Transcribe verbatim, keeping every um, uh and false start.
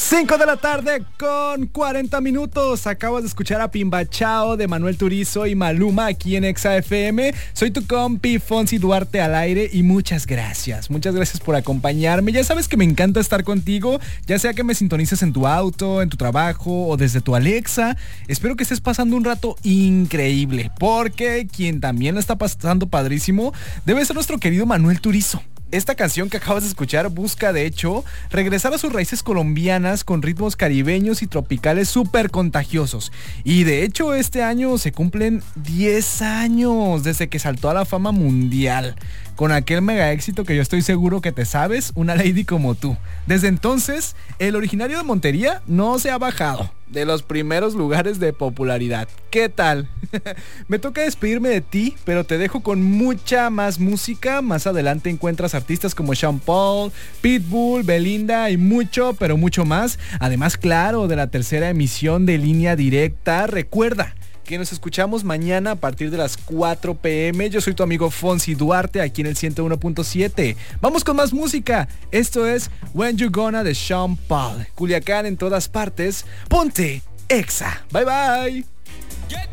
cinco de la tarde con cuarenta minutos. Acabas de escuchar a Pimbachao de Manuel Turizo y Maluma aquí en Exa F M. Soy tu compi Fonsi Duarte al aire y muchas gracias. Muchas gracias por acompañarme. Ya sabes que me encanta estar contigo, ya sea que me sintonices en tu auto, en tu trabajo o desde tu Alexa. Espero que estés pasando un rato increíble, porque quien también la está pasando padrísimo debe ser nuestro querido Manuel Turizo. Esta canción que acabas de escuchar busca, de hecho, regresar a sus raíces colombianas con ritmos caribeños y tropicales súper contagiosos. Y de hecho, este año se cumplen diez años desde que saltó a la fama mundial, con aquel mega éxito que yo estoy seguro que te sabes, Una Lady Como Tú. Desde entonces, el originario de Montería no se ha bajado de los primeros lugares de popularidad. ¿Qué tal? Me toca despedirme de ti, pero te dejo con mucha más música. Más adelante encuentras artistas como Sean Paul, Pitbull, Belinda y mucho, pero mucho más. Además, claro, de la tercera emisión de Línea Directa. Recuerda que nos escuchamos mañana a partir de las cuatro pm. Yo soy tu amigo Fonsi Duarte aquí en el ciento uno punto siete. Vamos con más música. Esto es When You Gonna de Sean Paul. Culiacán en todas partes. Ponte Exa. Bye bye.